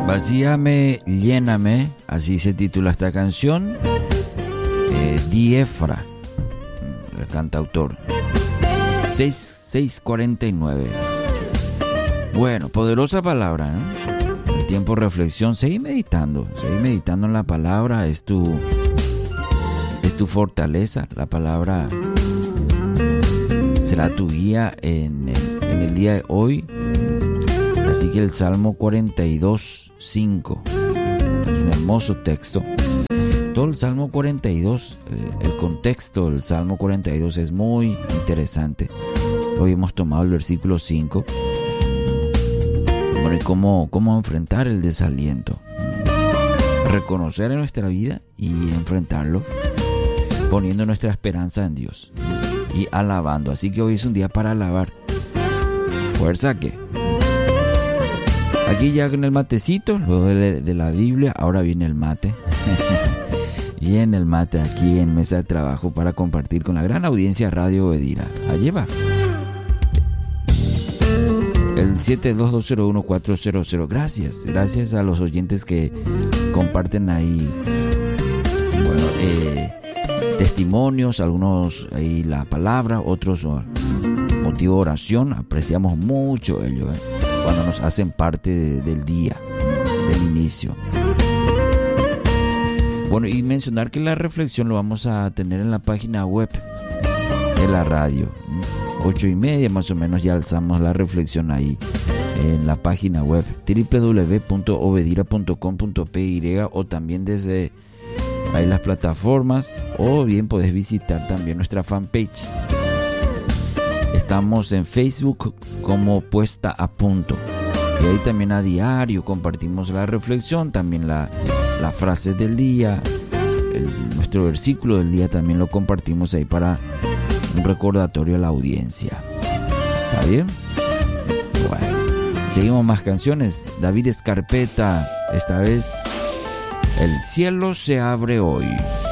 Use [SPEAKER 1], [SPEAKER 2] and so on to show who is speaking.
[SPEAKER 1] Vacíame, lléname, así se titula esta canción. Diefra, el cantautor. 6:49. Bueno, poderosa palabra, ¿no? El tiempo de reflexión. Seguí meditando en la palabra. Es tu fortaleza. La palabra será tu guía en el día de hoy. Así que el Salmo 42:5 es un hermoso texto. Todo el Salmo 42, el contexto del Salmo 42 es muy interesante. Hoy hemos tomado el versículo 5. Bueno, y cómo enfrentar el desaliento. Reconocer en nuestra vida y enfrentarlo, poniendo nuestra esperanza en Dios y alabando. Así que hoy es un día para alabar. Fuerza que. Aquí ya con el matecito, luego de la Biblia, ahora viene el mate. Y en el mate aquí en Mesa de Trabajo para compartir con la gran audiencia Radio Obedira. Allí va. El 72201-400. Gracias a los oyentes que comparten ahí, bueno, testimonios, algunos ahí la palabra, otros motivo de oración. Apreciamos mucho ello, cuando nos hacen parte del día, del inicio. Bueno, y mencionar que la reflexión lo vamos a tener en la página web de la radio. 8:30 más o menos ya alzamos la reflexión ahí en la página web www.obedira.com.py, o también desde ahí las plataformas, o bien podés visitar también nuestra fanpage. Estamos en Facebook como Puesta a Punto, y ahí también a diario compartimos la reflexión, también la frase del día, nuestro versículo del día también lo compartimos ahí para un recordatorio a la audiencia. ¿Está bien? Bueno, seguimos más canciones. David Escarpeta, esta vez El cielo se abre hoy.